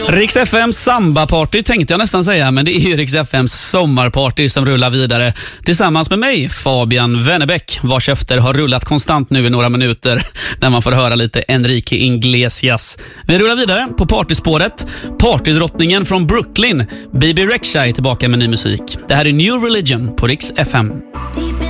Rix FM samba-party tänkte jag nästan säga, men det är ju Rix FMs sommarparty som rullar vidare tillsammans med mig, Fabian Wennerbäck, vars efter har rullat konstant nu i några minuter när man får höra lite Enrique Iglesias. Vi rullar vidare på partyspåret. Partydrottningen från Brooklyn, Baby Rexha, är tillbaka med ny musik. Det här är New Religion på Rix FM.